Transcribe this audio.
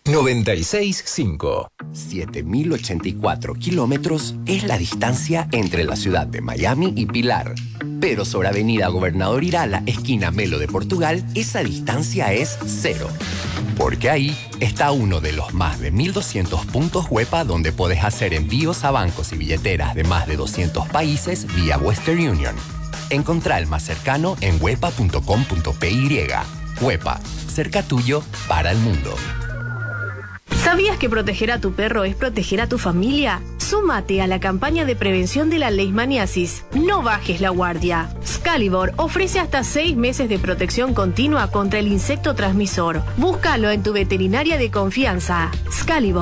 96.5. 7.084 kilómetros es la distancia entre la ciudad de Miami y Pilar. Pero sobre Avenida Gobernador Irala, esquina Melo de Portugal, esa distancia es cero. Porque ahí está uno de los más de 1.200 puntos Huepa donde puedes hacer envíos a bancos y billeteras de más de 200 países vía Western Union. Encontrá el más cercano en huepa.com.py. Huepa, cerca tuyo para el mundo. ¿Sabías que proteger a tu perro es proteger a tu familia? Súmate a la campaña de prevención de la leishmaniasis. No bajes la guardia. Excalibur ofrece hasta 6 meses de protección continua contra el insecto transmisor. Búscalo en tu veterinaria de confianza. Excalibur.